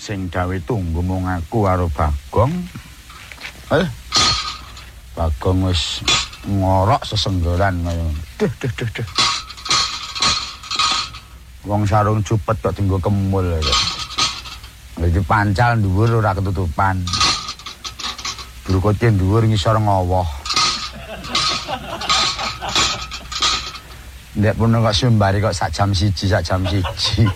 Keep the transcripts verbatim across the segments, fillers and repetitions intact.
sing gawe tunggu mung aku karo Bagong. Eh. Bagong wis ngorok sesenggoran kaya. Duh duh duh duh. Wong sarung cupet kok dienggo kemul kok. Dadi pancal dhuwur ora ketutupan. Brukote dhuwur ngisor ngowoh. Ndek pun kok sembari kok sak jam siji sak jam siji.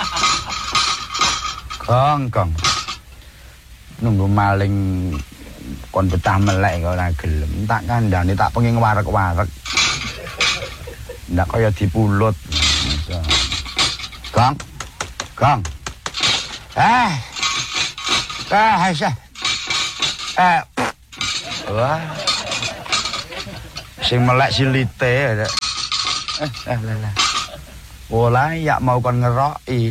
Gong gong. Nunggu maling kon betah melek kok ora gelem. Tak kandhane tak pengen warek-warek. Ndak kaya dipulut. Gong. Gong. Eh. Eh, eh. Eh. Wah. Sing melek silite ya. Eh, eh, lah. Ola yak mau kon ngeroki.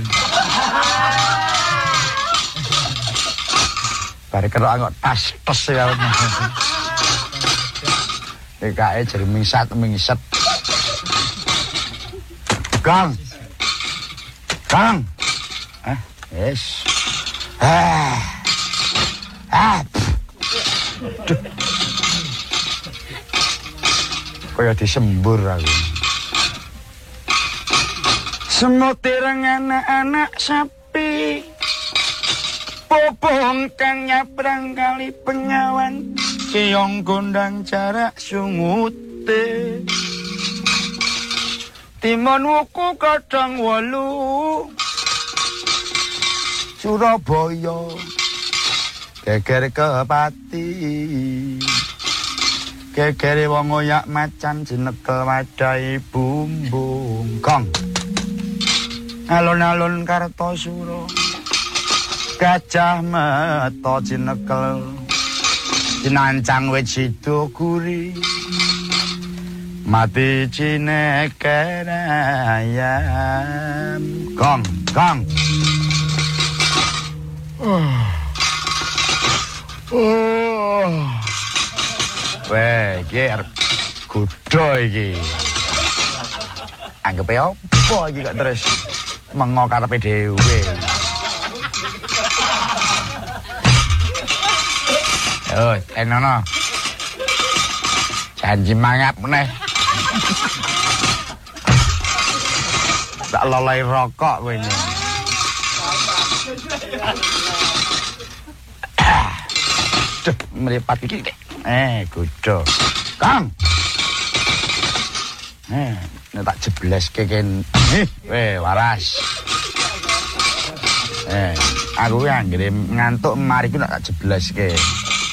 Bare kerok kok tas-tes ya. Dekae jer mingsat mingset. Kang. Kang. Eh, yes. Ah. Ah. Kaya disembur aku. Semut ireng anak-anak sapi. Popong kang nyabrang kali pengawan. Keong gondang jarak sungute. Timun wuku kadang wolu. Surabaya geger kepati. Gegere wong oyak macan jinekel wadai bumbung. Gong. Alon-alon Kartosura. Gajah meta jinekel. Jinancang wit sida guri. Mati cineker ayam. Gong, gong. Oh. Oh. Weh, iki arep kuda iki. Anggepe opo iki kok terus mengo karepe dhewe. Oh, enono. Janji mangap meneh. Tak lolai rokok kowe ini. Duh, meripat iki. Eh, kuda. Kang. Eh, nek tak jebleske ken. Weh, waras. Eh, aku ki anggere ngantuk mari ku tak jebleske.